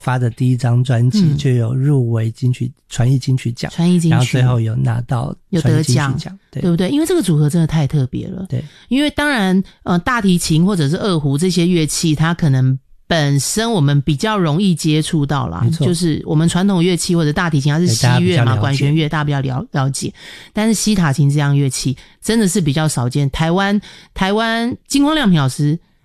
发的第一张专辑就有入围传艺金曲奖，然后最后有拿到传艺金曲奖， 对不对？因为这个组合真的太特别了。 对， 因为当然大提琴或者是二胡这些乐器，它可能本身我们比较容易接触到啦，就是我们传统乐器或者大提琴它是西乐嘛，管弦乐大家比较了解，但是西塔琴这样乐器真的是比较少见。台湾金光亮平老师